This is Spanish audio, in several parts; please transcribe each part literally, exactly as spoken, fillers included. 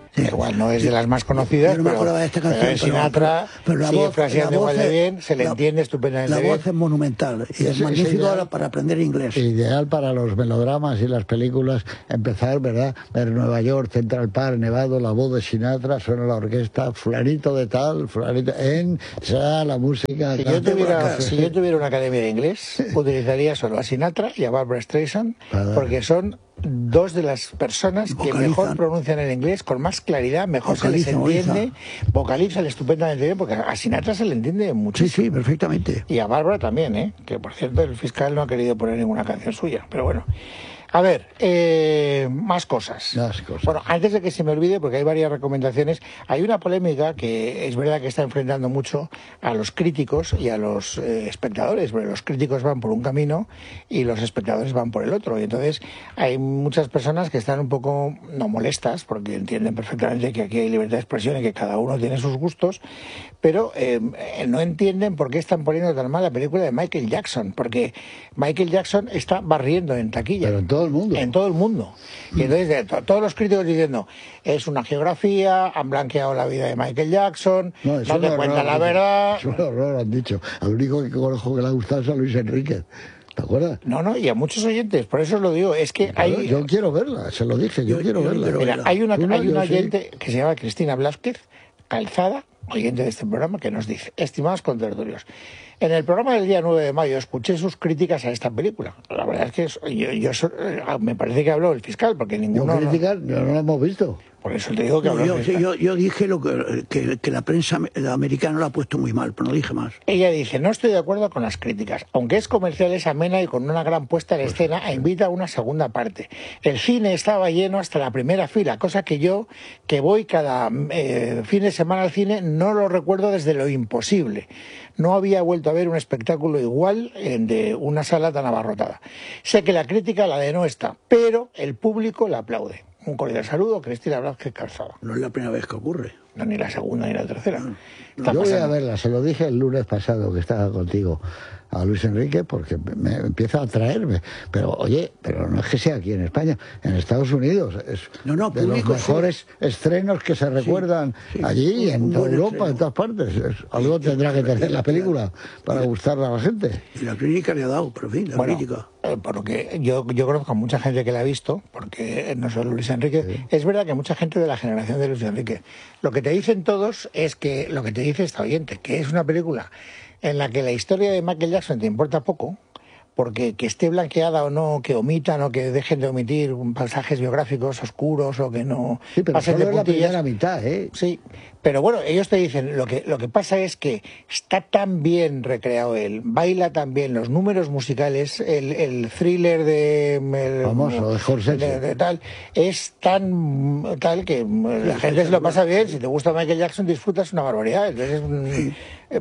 Sí. Igual no es de las más conocidas, yo no me pero, de esta canción, pero Sinatra pero, pero la sigue voz, fraseando la igual de es, bien, se le la, entiende estupendamente la bien. La voz es monumental y es, es magnífico es para aprender inglés. Ideal para los melodramas y las películas, empezar, ¿verdad? Ver Nueva York, Central Park, Nevado, la voz de Sinatra, suena la orquesta, fulanito de tal, fulanito, en, sea la música... Si yo, tuviera, si yo tuviera una academia de inglés, utilizaría solo a Sinatra y a Barbra Streisand, porque son dos de las personas que mejor pronuncian el inglés, con más claridad, mejor vocaliza, se les entiende, vocaliza. vocalizan estupendamente bien, porque a Sinatra se le entiende muchísimo. Sí, sí, perfectamente. Y a Bárbara también, ¿eh? Que por cierto el fiscal no ha querido poner ninguna canción suya, pero bueno. A ver, eh, más cosas. Más cosas. Bueno, antes de que se me olvide, porque hay varias recomendaciones, hay una polémica que es verdad que está enfrentando mucho a los críticos y a los eh, espectadores, porque los críticos van por un camino y los espectadores van por el otro. Y entonces hay muchas personas que están un poco, no molestas, porque entienden perfectamente que aquí hay libertad de expresión y que cada uno tiene sus gustos, pero eh, no entienden por qué están poniendo tan mal la película de Michael Jackson, porque Michael Jackson está barriendo en taquilla. Pero en todo el mundo. En todo el mundo. Y entonces to todos los críticos diciendo, es una geografía, han blanqueado la vida de Michael Jackson, no, no te cuentan la verdad. Es un horror, han dicho. Al único que conozco que le ha gustado es a Luis Enrique. ¿Te acuerdas? No, no, y a muchos oyentes, por eso os lo digo, es que claro, hay... Yo quiero verla, se lo dije, yo, yo quiero yo verla. Mira, verla. Hay una, hay una oyente sí. que se llama Cristina Blázquez, Calzada, oyente de este programa, que nos dice, estimados contertulios, en el programa del día nueve de mayo escuché sus críticas a esta película. La verdad es que yo, yo, yo me parece que habló el fiscal, porque ninguno... Yo críticas no, no la hemos visto. Por eso te digo que no, habló yo, el fiscal. Yo, yo dije lo que, que, que la prensa americana lo ha puesto muy mal, pero no dije más. Ella dice, no estoy de acuerdo con las críticas. Aunque es comercial, es amena y con una gran puesta en escena e invita a una segunda parte. El cine estaba lleno hasta la primera fila, cosa que yo, que voy cada eh, fin de semana al cine, no lo recuerdo desde lo imposible. No había vuelto a ver un espectáculo igual en de una sala tan abarrotada. Sé que la crítica la de no está, pero el público la aplaude. Un cordial saludo, Cristina Blázquez Calzada. No es la primera vez que ocurre. No, ni la segunda ni la tercera. No, no. Yo voy a verla, se lo dije el lunes pasado que estaba contigo a Luis Enrique porque me empieza a atraerme. Pero oye, pero no es que sea aquí en España, en Estados Unidos es no, no, de los mejores sí. estrenos que se recuerdan sí, sí. allí y en Europa, estreno. en todas partes. Es, algo sí, tendrá que tener la película para gustarle a la gente. Y la crítica le ha dado, pero en fin, la bueno, crítica. Eh, porque yo, yo conozco a mucha gente que la ha visto, porque no solo Luis Enrique. Sí. Es verdad que mucha gente de la generación de Luis Enrique. Lo que te dicen todos es que, lo que te dice esta oyente, que es una película en la que la historia de Michael Jackson te importa poco, porque que esté blanqueada o no, que omitan o que dejen de omitir pasajes biográficos oscuros o que no sí, pero pasen de puntillas. La primera mitad, ¿eh? Sí, pero bueno, ellos te dicen, lo que, lo que pasa es que está tan bien recreado él, baila tan bien, los números musicales, el, el thriller de... El, famoso, de Jorge. De, de tal, es tan tal que la gente se lo pasa bien, si te gusta Michael Jackson disfrutas una barbaridad, entonces... Sí.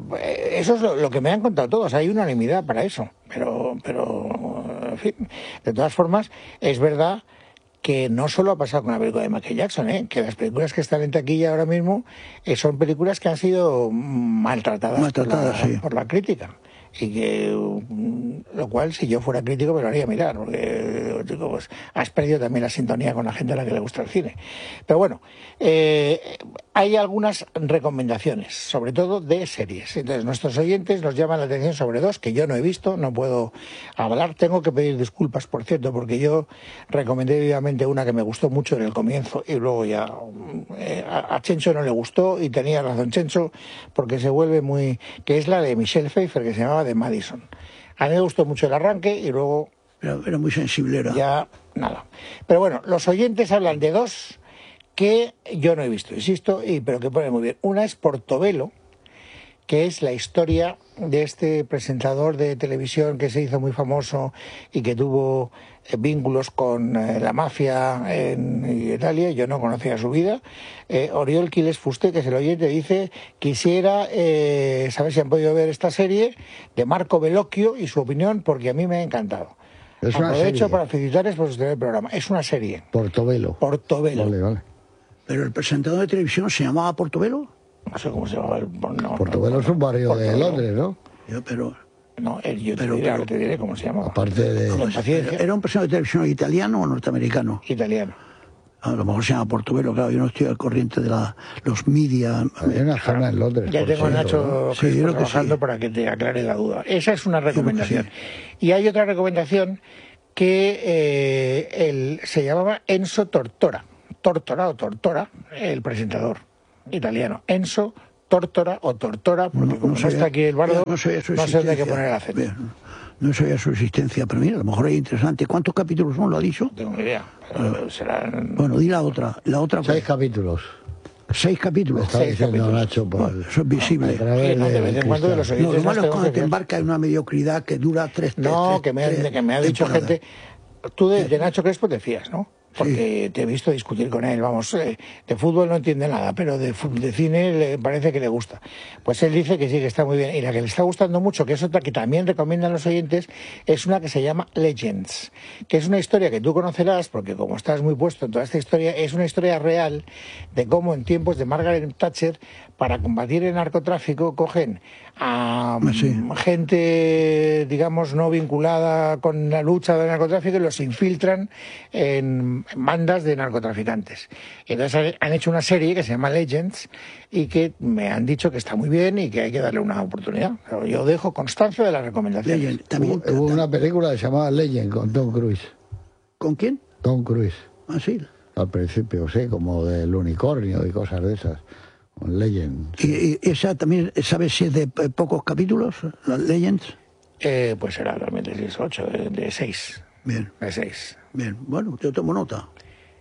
Eso es lo, lo que me han contado todos, hay unanimidad para eso, pero, pero en fin, de todas formas, es verdad que no solo ha pasado con la película de Michael Jackson, ¿eh? Que las películas que están en taquilla ahora mismo eh, son películas que han sido maltratadas, maltratadas por, la, sí. por la crítica. Y que, lo cual, si yo fuera crítico, me lo haría mirar, porque digo, pues, has perdido también la sintonía con la gente a la que le gusta el cine. Pero bueno, eh, hay algunas recomendaciones, sobre todo de series. Entonces, nuestros oyentes nos llaman la atención sobre dos que yo no he visto, no puedo hablar. Tengo que pedir disculpas, por cierto, porque yo recomendé vivamente una que me gustó mucho en el comienzo y luego ya eh, a Chencho no le gustó, y tenía razón Chencho, porque se vuelve muy... que es la de Michelle Pfeiffer, que se llamaba de Madison. A mí me gustó mucho el arranque y luego... Era, era muy sensiblera. Ya, nada. Pero bueno, los oyentes hablan de dos que yo no he visto, insisto, y pero que ponen muy bien. Una es Portobelo, que es la historia de este presentador de televisión que se hizo muy famoso y que tuvo eh, vínculos con eh, la mafia en Italia. Yo no conocía su vida. Eh, Oriol Quiles Fuste, que es el oyente, dice: quisiera eh, saber si han podido ver esta serie de Marco Bellocchio y su opinión, porque a mí me ha encantado. Es una Aprovecho serie. para felicitarles por sostener el programa. Es una serie. Portobelo. Portobelo. Vale, vale. ¿Pero el presentador de televisión se llamaba Portobelo? No sé cómo se llama. El, no, Portobelo no, es un barrio Portobelo. de Londres, ¿no? Yo, pero... No, el, yo te, pero, diré, pero, te diré cómo se llamaba. Aparte de... Con paciencia. ¿Era un presentador de televisión italiano o norteamericano? Italiano. A lo mejor se llama Portobelo, claro, yo no estoy al corriente de la, los media. Hay una zona en Londres. Ya tengo a Nacho ¿no? sí, trabajando sí. para que te aclare la duda. Esa es una recomendación. Sí. Y hay otra recomendación que eh, el, se llamaba Enzo Tortora. Tortora o Tortora, el presentador italiano. Enzo Tortora o Tortora, porque no, como no, no está aquí el bardo, no, no sé dónde hay que poner el acento. Bien. No sabía su existencia, pero mira, a lo mejor es interesante. ¿Cuántos capítulos son? ¿Lo ha dicho? No tengo ni idea. Pero serán... Bueno, di la otra. La otra Seis capítulos. Seis capítulos. Está Seis diciendo capítulos. Nacho, por... Bueno, eso es visible. No, de, no, de vez en cuando de los no, lo malo es cuando que te embarca en una mediocridad que dura tres tres No, tres, que, me, tres, que me ha dicho temporada. gente... Tú de, de Nacho Crespo te fías, ¿no? Porque sí. Te he visto discutir con él, vamos, eh, de fútbol no entiende nada, pero de, de cine le parece que le gusta. Pues él dice que sí, que está muy bien. Y la que le está gustando mucho, que es otra que también recomiendan los oyentes, es una que se llama Legends, que es una historia que tú conocerás, porque como estás muy puesto en toda esta historia, es una historia real de cómo en tiempos de Margaret Thatcher, para combatir el narcotráfico, cogen a sí. gente, digamos, no vinculada con la lucha del narcotráfico y los infiltran en bandas de narcotraficantes. Entonces han hecho una serie que se llama Legends y que me han dicho que está muy bien y que hay que darle una oportunidad. Pero yo dejo constancia de las recomendaciones. Legend, también, hubo, hubo una película que se llamaba Legend con Tom Cruise. ¿Con quién? Tom Cruise. Ah, sí. Al principio, sí, como del unicornio y cosas de esas. Legend. Sí. ¿Y, y esa también, sabes si es de pocos capítulos, las Legends? Eh, pues será realmente dieciocho, de, de seis. Bien. De seis. Bien, bueno, yo tomo nota.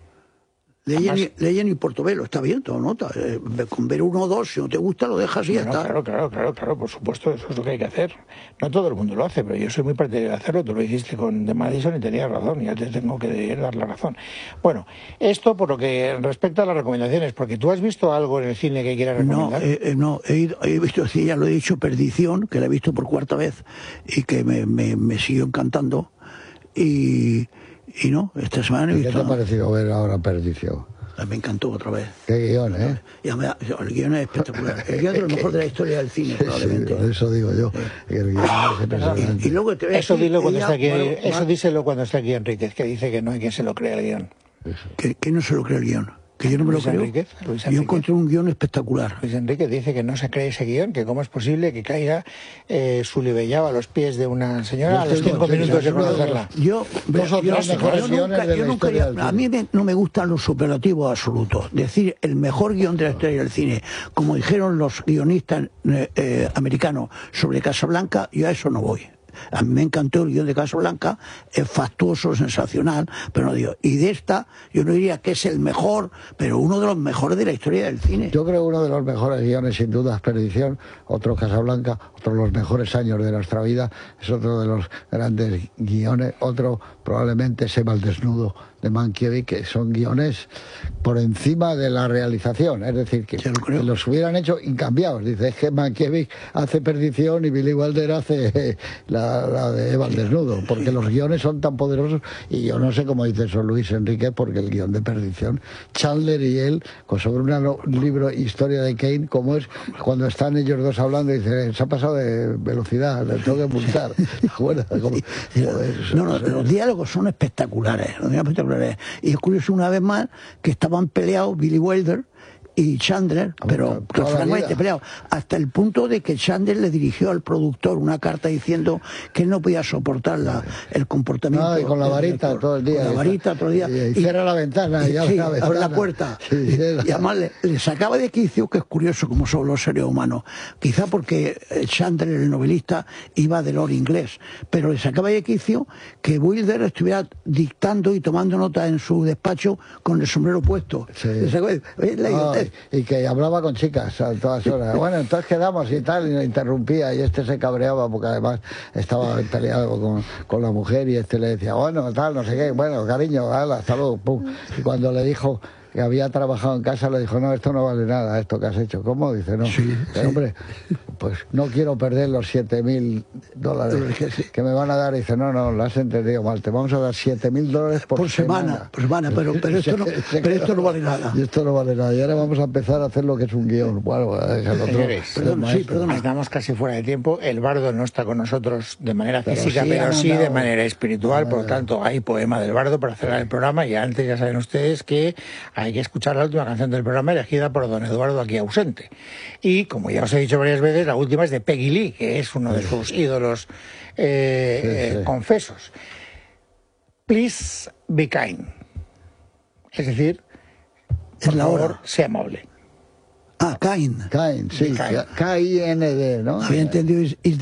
Legend y, Legend y Portobelo, está bien, tomo nota. Eh, con ver uno o dos, si no te gusta, lo dejas y ya bueno, está. Claro, claro, claro, claro, por supuesto, eso es lo que hay que hacer. No todo el mundo lo hace, pero yo soy muy partidario de hacerlo. Tú lo hiciste con The Madison y tenías razón, ya te tengo que dar la razón. Bueno, esto por lo que respecta a las recomendaciones, porque tú has visto algo en el cine que quieras recomendar. No, eh, no, he, ido, he visto, sí, ya lo he dicho, Perdición, que la he visto por cuarta vez y que me, me, me siguió encantando. Y, y no, esta semana he visto... ¿Qué te ha parecido ver ahora Perdición? Me encantó otra vez. Qué guión, ¿eh? Ya me, el guión es espectacular. El guión es lo mejor de la historia del cine, probablemente. Sí, eso digo yo. Que el guión es impresionante. Y luego te eso dilo cuando ella, está aquí, bueno, eso díselo cuando está aquí Enríquez, que dice que no hay quien se lo crea el guión. Que, que no se lo cree el guión. Que yo no me Luis lo creo. Enríquez, Luis yo Enríquez. encontré un guión espectacular. Luis Enrique dice que no se cree ese guión, que cómo es posible que caiga eh, Sulibellaba a los pies de una señora a los cinco minutos de conocerla. Yo, yo, yo, yo, yo nunca, yo nunca a mí me, no me gustan los superlativos absolutos. Decir el mejor guión de la historia del cine, como dijeron los guionistas eh, eh, americanos sobre Casablanca, yo a eso no voy. A mí me encantó el guión de Casablanca, es factuoso, sensacional, pero no digo. Y de esta, yo no diría que es el mejor, pero uno de los mejores de la historia del cine. Yo creo que uno de los mejores guiones, sin duda, es Perdición, otro Casablanca, otro de los mejores años de nuestra vida, es otro de los grandes guiones, otro probablemente Seba el desnudo de Mankiewicz, que son guiones por encima de la realización, es decir, que lo los hubieran hecho incambiados. Dice, es que Mankiewicz hace Perdición y Billy Wilder hace la, la de Eva el desnudo, porque los guiones son tan poderosos, y yo no sé cómo dice eso Luis Enrique, porque el guión de Perdición, Chandler y él, pues sobre una, un libro, Historia de Kane, como es cuando están ellos dos hablando, y dice, se ha pasado de velocidad, le tengo que multar. Bueno, como, joder, no, no, los diálogos son espectaculares, los diálogos espectaculares. Y es curioso una vez más que estaban peleados Billy Wilder y Chandler, pero francamente peleados, hasta el punto de que Chandler le dirigió al productor una carta diciendo que él no podía soportar la, el comportamiento. No, y con la varita el, todo el día. Con la varita todo el día. Y, y cierra la ventana. Y, y sí, la ventana. abre la puerta. Sí, y, y además le, le sacaba de quicio, que es curioso como son los seres humanos. Quizá porque Chandler, el novelista, iba del oro inglés, pero le sacaba de quicio que Wilder estuviera dictando y tomando nota en su despacho con el sombrero puesto. Sí. Le sacaba, no, y que hablaba con chicas a todas horas. Bueno, entonces quedamos y tal, y lo interrumpía, y este se cabreaba porque además estaba peleado con, con la mujer, y este le decía, bueno, tal, no sé qué, bueno, cariño, ala, hasta luego, pum. Y cuando le dijo que había trabajado en casa, le dijo, no, esto no vale nada, esto que has hecho. ¿Cómo? Dice, no, sí, sí. Hombre, pues no quiero perder los siete mil dólares que me van a dar. Y dice, no, no, lo has entendido mal, te vamos a dar siete mil dólares por, por semana. semana. Por semana, pero, pero, esto no, pero esto no vale nada. Y esto no vale nada. Y ahora vamos a empezar a hacer lo que es un guión. Bueno, es el otro. Señores, perdón, sí, perdón. Estamos casi fuera de tiempo. El bardo no está con nosotros de manera pero física, sí, pero sí mandado. de manera espiritual. Por lo tanto, hay poema del bardo para cerrar el programa. Y antes ya saben ustedes que hay que escuchar la última canción del programa elegida por don Eduardo, aquí ausente. Y como ya os he dicho varias veces, la última es de Peggy Lee, que es uno de sus ídolos eh, sí, sí. Eh, confesos. Please be kind. Es decir, por es la favor, hora. sea amable. Ah, kind. Kind, sí. K I N D, ¿no? Había entendido.